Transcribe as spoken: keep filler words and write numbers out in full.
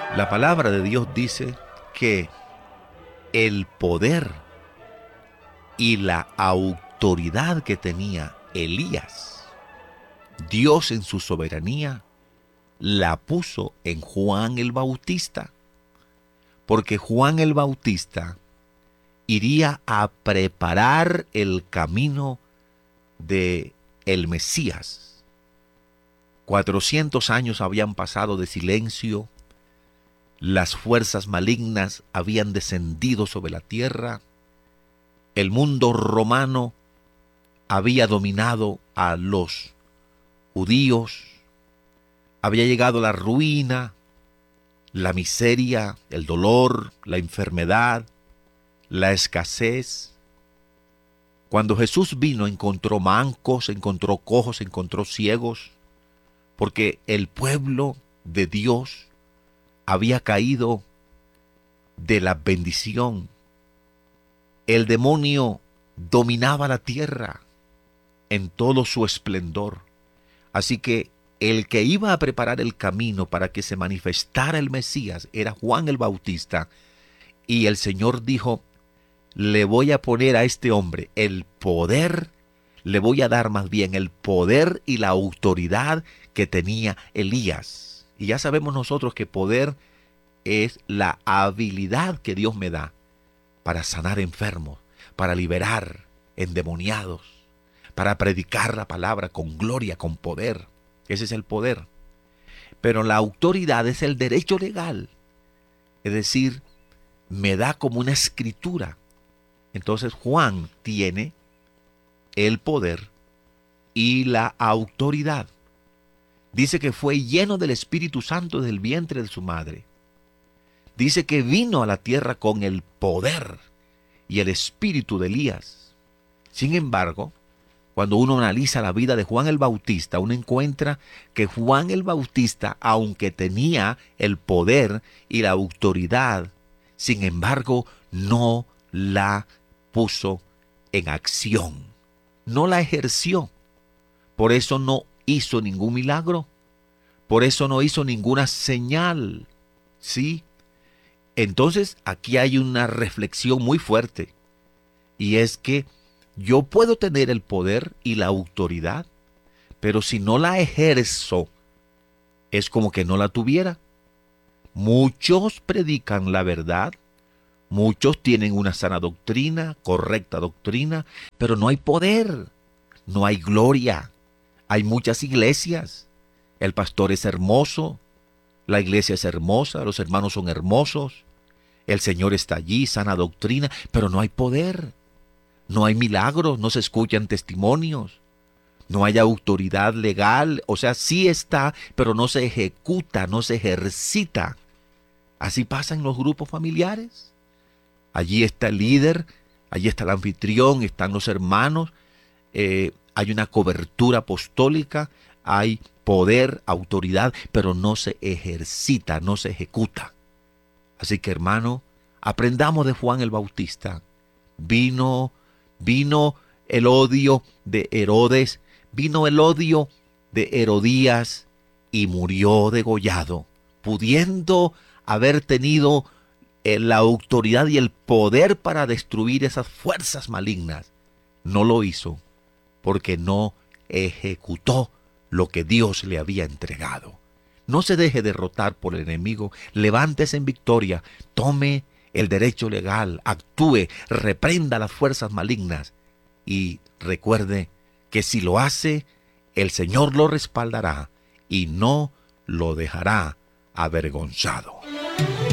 La palabra de Dios dice que el poder y la autoridad que tenía Elías, Dios en su soberanía la puso en Juan el Bautista, porque Juan el Bautista iría a preparar el camino de el Mesías. Cuatrocientos años habían pasado de silencio, las fuerzas malignas habían descendido sobre la tierra, el mundo romano había dominado a los judíos, había llegado la ruina, la miseria, el dolor, la enfermedad, la escasez. Cuando Jesús vino, encontró mancos, encontró cojos, encontró ciegos, porque el pueblo de Dios había caído de la bendición. El demonio dominaba la tierra en todo su esplendor. Así que el que iba a preparar el camino para que se manifestara el Mesías era Juan el Bautista. Y el Señor dijo, le voy a poner a este hombre el poder, le voy a dar más bien el poder y la autoridad que tenía Elías. Y ya sabemos nosotros que poder es la habilidad que Dios me da para sanar enfermos, para liberar endemoniados, para predicar la palabra con gloria, con poder. Ese es el poder. Pero la autoridad es el derecho legal. Es decir, me da como una escritura. Entonces Juan tiene el poder y la autoridad. Dice que fue lleno del Espíritu Santo desde el vientre de su madre. Dice que vino a la tierra con el poder y el espíritu de Elías. Sin embargo, cuando uno analiza la vida de Juan el Bautista, uno encuentra que Juan el Bautista, aunque tenía el poder y la autoridad, sin embargo, no la puso en acción. No la ejerció. Por eso no hizo ningún milagro. Por eso no hizo ninguna señal. ¿Sí? Entonces, aquí hay una reflexión muy fuerte. Y es que yo puedo tener el poder y la autoridad, pero si no la ejerzo, es como que no la tuviera. Muchos predican la verdad, muchos tienen una sana doctrina, correcta doctrina, pero no hay poder, no hay gloria. Hay muchas iglesias, el pastor es hermoso, la iglesia es hermosa, los hermanos son hermosos, el Señor está allí, sana doctrina, pero no hay poder. No hay milagros, no se escuchan testimonios, no hay autoridad legal, o sea, sí está, pero no se ejecuta, no se ejercita. Así pasa en los grupos familiares. Allí está el líder, allí está el anfitrión, están los hermanos, eh, hay una cobertura apostólica, hay poder, autoridad, pero no se ejercita, no se ejecuta. Así que, hermano, aprendamos de Juan el Bautista. Vino Vino el odio de Herodes, vino el odio de Herodías y murió degollado, pudiendo haber tenido eh, la autoridad y el poder para destruir esas fuerzas malignas. No lo hizo porque no ejecutó lo que Dios le había entregado. No se deje derrotar por el enemigo, levántese en victoria, tome el derecho legal, actúe, reprenda las fuerzas malignas y recuerde que si lo hace, el Señor lo respaldará y no lo dejará avergonzado.